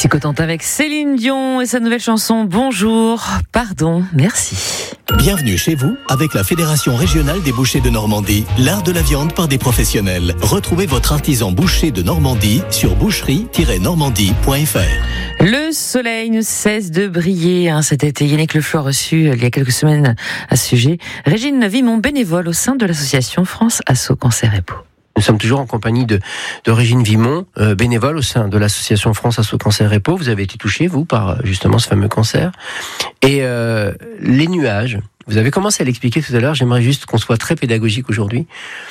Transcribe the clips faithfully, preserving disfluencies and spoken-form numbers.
Psychotente avec Céline Dion et sa nouvelle chanson Bonjour, pardon, merci. Bienvenue chez vous avec la Fédération régionale des bouchers de Normandie, l'art de la viande par des professionnels. Retrouvez votre artisan boucher de Normandie sur boucherie tiret normandie point f r. Le soleil ne cesse de briller hein, cet été. Yannick Le Flo a reçu il y a quelques semaines à ce sujet Régine Vimon, bénévole au sein de l'association France Asso Cancer Épo. Nous sommes toujours en compagnie de, de Régine Vimon, euh, bénévole au sein de l'association France Asso Cancer Épo. Vous avez été touchée, vous, par justement ce fameux cancer. Et euh, les nuages, vous avez commencé à l'expliquer tout à l'heure, j'aimerais juste qu'on soit très pédagogique aujourd'hui.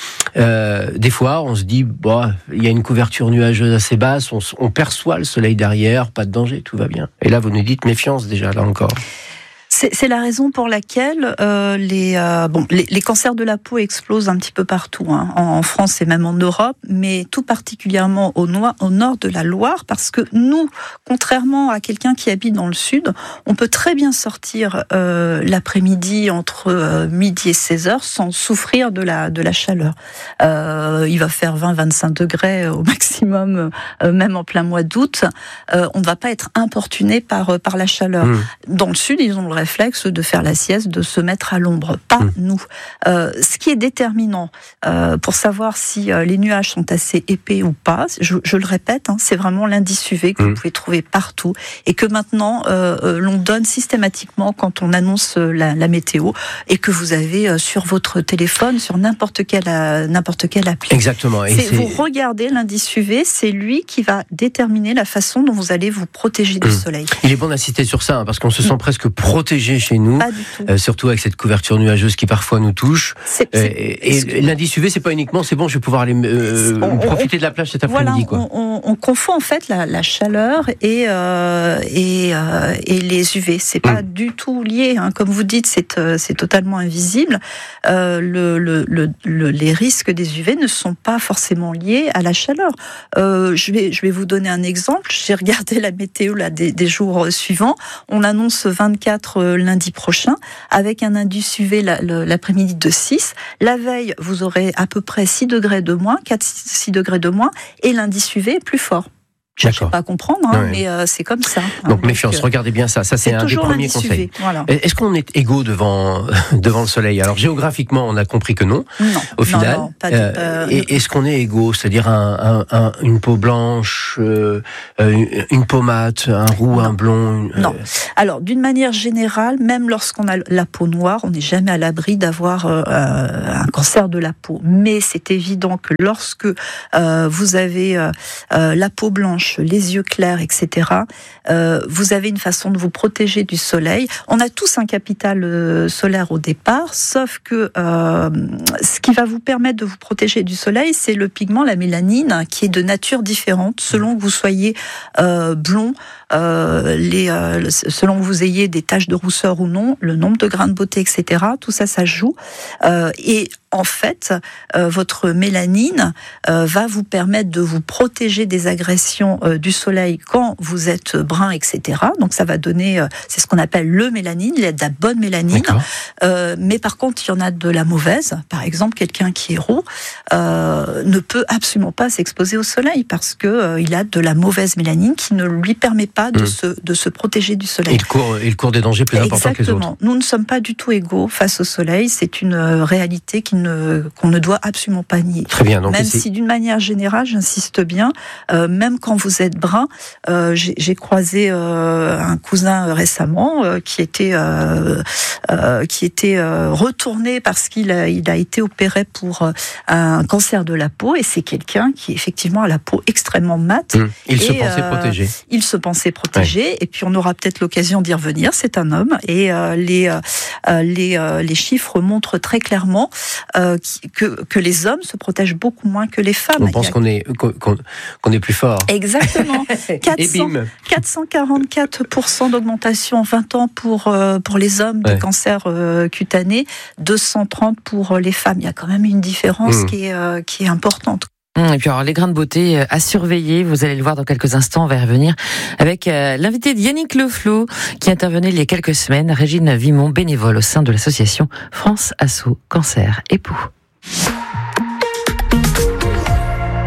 Euh, des fois, on se dit, bah, il y a une couverture nuageuse assez basse, on, on perçoit le soleil derrière, pas de danger, tout va bien. Et là, vous nous dites méfiance déjà, là encore. C'est, c'est la raison pour laquelle euh, les, euh, bon, les, les cancers de la peau explosent un petit peu partout, hein, en, en France et même en Europe, mais tout particulièrement au, no- au nord de la Loire, parce que nous, contrairement à quelqu'un qui habite dans le sud, on peut très bien sortir euh, l'après-midi entre euh, midi et seize heures sans souffrir de la, de la chaleur. Euh, il va faire vingt à vingt-cinq degrés au maximum, euh, même en plein mois d'août. Euh, on ne va pas être importuné par, par la chaleur. Mmh. Dans le sud, ils ont le réflexe de faire la sieste, de se mettre à l'ombre. Pas mmh. nous. Euh, ce qui est déterminant euh, pour savoir si euh, les nuages sont assez épais ou pas, je, je le répète, hein, c'est vraiment l'indice U V que mmh. vous pouvez trouver partout et que maintenant euh, l'on donne systématiquement quand on annonce la, la météo et que vous avez euh, sur votre téléphone, sur n'importe quelle, euh, n'importe quelle appli. Exactement. Et c'est, c'est... Vous regardez l'indice U V, c'est lui qui va déterminer la façon dont vous allez vous protéger du mmh. soleil. Il est bon d'insister sur ça, hein, parce qu'on se sent mmh. presque protégé chez nous, euh, surtout avec cette couverture nuageuse qui parfois nous touche. C'est, c'est, euh, et, et l'indice U V, c'est pas uniquement, c'est bon, je vais pouvoir aller euh, on, profiter on, de la plage cet après-midi. Voilà, quoi. On, on, on confond en fait la, la chaleur et, euh, et, euh, et les U V. C'est pas mmh. du tout lié, hein. Comme vous dites, c'est, c'est totalement invisible. Euh, le, le, le, le, les risques des U V ne sont pas forcément liés à la chaleur. Euh, je vais, je vais vous donner un exemple. J'ai regardé la météo là des, des jours suivants. On annonce vingt-quatre lundi prochain, avec un indice U V l'après-midi de six. La veille, vous aurez à peu près six degrés de moins, quatre à six degrés de moins, et l'indice U V est plus fort. Je ne sais pas comprendre, hein, ouais. mais euh, c'est comme ça. Hein, donc, donc méfiance, euh, regardez bien ça. Ça, c'est, c'est un des premiers conseils. Voilà. Est-ce qu'on est égaux devant, devant le soleil ? Alors, géographiquement, on a compris que non, non au final. Non, non, pas de, euh, et est-ce qu'on est égaux ? C'est-à-dire un, un, un, une peau blanche, euh, une peau mate, un roux, non. un blond une, Non. Alors, d'une manière générale, même lorsqu'on a la peau noire, on n'est jamais à l'abri d'avoir euh, un cancer de la peau. Mais c'est évident que lorsque euh, vous avez euh, la peau blanche, les yeux clairs, et cetera, euh, vous avez une façon de vous protéger du soleil. On a tous un capital euh, solaire au départ, sauf que euh, ce qui va vous permettre de vous protéger du soleil, c'est le pigment, la mélanine, qui est de nature différente, selon que vous soyez euh, blond, euh, les, euh, selon que vous ayez des taches de rousseur ou non, le nombre de grains de beauté, et cetera. Tout ça, ça joue. Euh, et en fait, euh, votre mélanine euh, va vous permettre de vous protéger des agressions euh, du soleil quand vous êtes brun, et cetera. Donc ça va donner, euh, c'est ce qu'on appelle le mélanine, il y a de la bonne mélanine. Euh, mais par contre, il y en a de la mauvaise. Par exemple, quelqu'un qui est roux euh, ne peut absolument pas s'exposer au soleil parce que euh, il a de la mauvaise mélanine qui ne lui permet pas de, mmh. se, de se protéger du soleil. Il court, il court des dangers plus importants que les autres. Exactement. Nous ne sommes pas du tout égaux face au soleil. C'est une euh, réalité qui ne, qu'on ne doit absolument pas nier. Très bien. Donc même ici... si d'une manière générale, j'insiste bien, euh, même quand vous êtes brun, euh, j'ai, j'ai croisé euh, un cousin récemment euh, qui était euh, euh, qui était euh, retourné parce qu'il a, il a été opéré pour euh, un cancer de la peau et c'est quelqu'un qui effectivement a la peau extrêmement mate. Mmh. Il et, se pensait euh, protégé. Il se pensait protégé ouais. et puis on aura peut-être l'occasion d'y revenir. C'est un homme et euh, les euh, les euh, les chiffres montrent très clairement euh, que que les hommes se protègent beaucoup moins que les femmes. On pense a... qu'on est qu'on, qu'on est plus fort. Exactement. quatre cents, quatre cent quarante-quatre pour cent d'augmentation en vingt ans pour euh, pour les hommes ouais. de cancer euh, cutané, deux cent trente pour les femmes. Il y a quand même une différence mmh. qui est euh, qui est importante. Et puis alors les grains de beauté à surveiller, vous allez le voir dans quelques instants, on va y revenir avec euh, l'invité de Yannick Le Flo qui intervenait il y a quelques semaines, Régine Vimon, bénévole au sein de l'association France Asso Cancer Épo.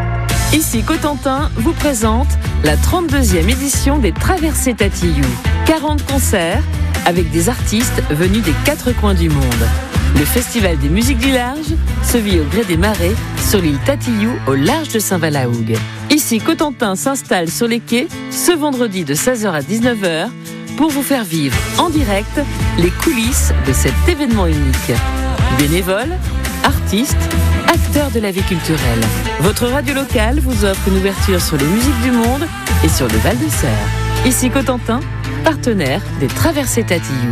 Ici Cotentin vous présente la trente-deuxième édition des Traversées Tatillou. quarante concerts avec des artistes venus des quatre coins du monde. Le Festival des musiques du large se vit au gré des marées sur l'île Tatillou au large de Saint-Valahougue. Ici Cotentin s'installe sur les quais ce vendredi de seize heures à dix-neuf heures pour vous faire vivre en direct les coulisses de cet événement unique. Bénévoles, artistes, acteurs de la vie culturelle. Votre radio locale vous offre une ouverture sur les musiques du monde et sur le Val de Serre. Ici Cotentin, partenaire des Traversées Tatillou.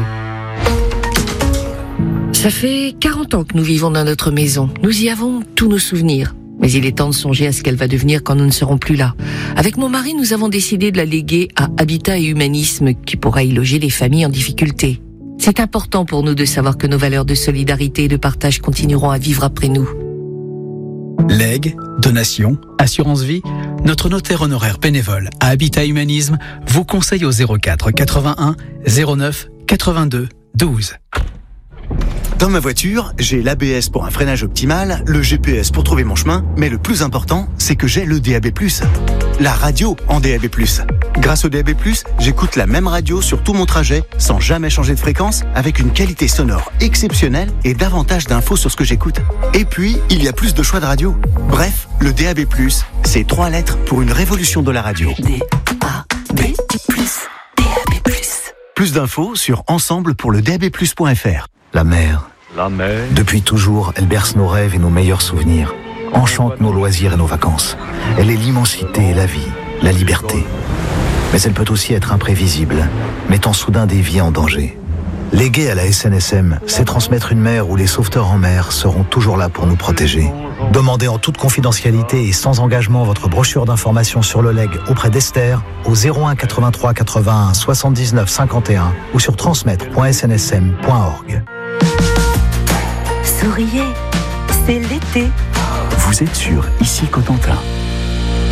Ça fait quarante ans que nous vivons dans notre maison. Nous y avons tous nos souvenirs. Mais il est temps de songer à ce qu'elle va devenir quand nous ne serons plus là. Avec mon mari, nous avons décidé de la léguer à Habitat et Humanisme, qui pourra y loger les familles en difficulté. C'est important pour nous de savoir que nos valeurs de solidarité et de partage continueront à vivre après nous. Legs, donations, assurance vie, notre notaire honoraire bénévole à Habitat Humanisme vous conseille au zéro quatre quatre-vingt-un zéro neuf quatre-vingt-deux douze. Dans ma voiture, j'ai l'A B S pour un freinage optimal, le G P S pour trouver mon chemin, mais le plus important, c'est que j'ai le D A B plus. La radio en D A B plus. Grâce au D A B plus, j'écoute la même radio sur tout mon trajet, sans jamais changer de fréquence, avec une qualité sonore exceptionnelle et davantage d'infos sur ce que j'écoute. Et puis, il y a plus de choix de radio. Bref, le D A B plus, c'est trois lettres pour une révolution de la radio. D A B plus, D A B plus. Plus d'infos sur ensemble pour le D A B plus point F R. La mer. La mer. Depuis toujours, elle berce nos rêves et nos meilleurs souvenirs. Enchante nos loisirs et nos vacances. Elle est l'immensité et la vie, la liberté. Mais elle peut aussi être imprévisible, mettant soudain des vies en danger. Léguer à la S N S M, c'est transmettre une mer où les sauveteurs en mer seront toujours là pour nous protéger. Demandez en toute confidentialité et sans engagement votre brochure d'information sur le legs auprès d'Esther au zéro un quatre-vingt-trois quatre-vingt-un soixante-dix-neuf cinquante et un ou sur transmettre point s n s m point org. Souriez, c'est l'été. Vous êtes sur Ici Cotentin.